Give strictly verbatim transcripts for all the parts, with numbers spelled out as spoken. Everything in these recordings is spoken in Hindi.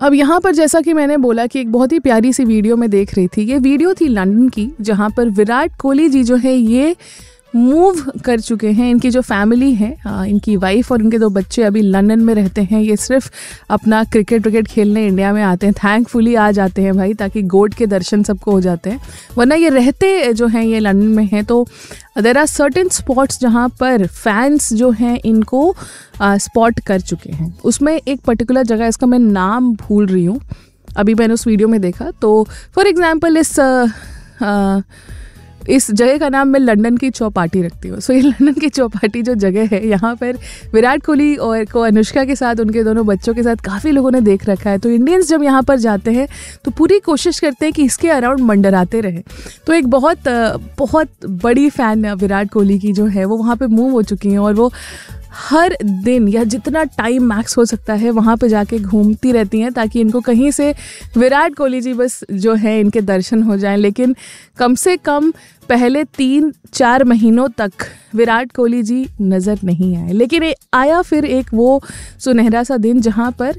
अब यहाँ पर जैसा कि मैंने बोला कि एक बहुत ही प्यारी सी वीडियो में देख रही थी, ये वीडियो थी लंदन की, जहाँ पर विराट कोहली जी जो है ये मूव कर चुके हैं। इनकी जो फैमिली है, इनकी वाइफ और इनके दो बच्चे अभी लंदन में रहते हैं। ये सिर्फ अपना क्रिकेट विकेट खेलने इंडिया में आते हैं, थैंकफुली आ जाते हैं भाई, ताकि गोड के दर्शन सबको हो जाते हैं, वरना ये रहते जो हैं ये लंदन में हैं। तो देयर आर सर्टेन स्पॉट्स जहाँ पर फैंस जो हैं इनको स्पॉट कर चुके हैं। उसमें एक पर्टिकुलर जगह, इसका मैं नाम भूल रही हूँ, अभी मैंने उस वीडियो में देखा। तो फॉर एग्जाम्पल इस आ, आ, इस जगह का नाम मैं लंदन की चौपाटी रखती हूँ। सो ये लंदन की चौपाटी जो जगह है, यहाँ पर विराट कोहली और को अनुष्का के साथ, उनके दोनों बच्चों के साथ काफ़ी लोगों ने देख रखा है। तो इंडियंस जब यहाँ पर जाते हैं तो पूरी कोशिश करते हैं कि इसके अराउंड मंडराते रहे। तो एक बहुत बहुत बड़ी फ़ैन विराट कोहली की जो है वो वहाँ पर मूव हो चुकी हैं, और वो हर दिन या जितना टाइम मैक्स हो सकता है वहाँ पे जाके घूमती रहती हैं, ताकि इनको कहीं से विराट कोहली जी बस जो है इनके दर्शन हो जाएं। लेकिन कम से कम पहले तीन चार महीनों तक विराट कोहली जी नज़र नहीं आए। लेकिन आया फिर एक वो सुनहरा सा दिन जहाँ पर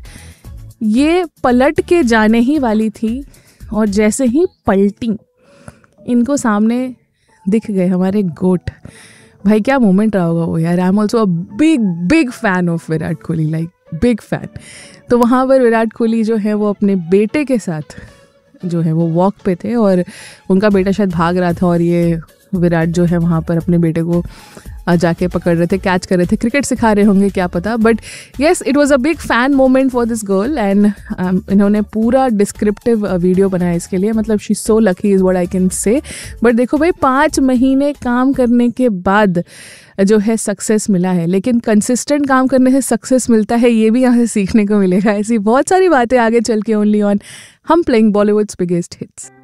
ये पलट के जाने ही वाली थी, और जैसे ही पलटी इनको सामने दिख गए हमारे गोट। भाई क्या मोमेंट रहा होगा वो यार। I am also a big big fan of Virat Kohli, like big fan. तो वहाँ पर विराट कोहली जो है वो अपने बेटे के साथ जो है वो वॉक पे थे, और उनका बेटा शायद भाग रहा था, और ये विराट जो है वहाँ पर अपने बेटे को जाके पकड़ रहे थे, कैच कर रहे थे, क्रिकेट सिखा रहे होंगे क्या पता। But yes, it was a big fan moment for this girl, and इन्होंने पूरा डिस्क्रिप्टिव वीडियो बनाया इसके लिए। मतलब she so lucky is what I can say. But देखो भाई, पाँच महीने काम करने के बाद जो है सक्सेस मिला है, लेकिन कंसिस्टेंट काम करने से सक्सेस मिलता है, ये भी यहाँ से सीखने को मिलेगा। ऐसी बहुत सारी बातें आगे चल के ओनली ऑन हम प्लेइंग बॉलीवुड्स बिगेस्ट हिट्स।